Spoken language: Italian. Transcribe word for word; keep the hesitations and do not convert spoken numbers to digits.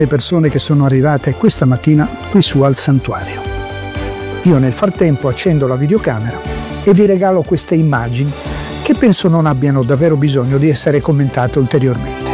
le persone che sono arrivate questa mattina qui su al santuario. Io nel frattempo accendo la videocamera e vi regalo queste immagini che penso non abbiano davvero bisogno di essere commentate ulteriormente.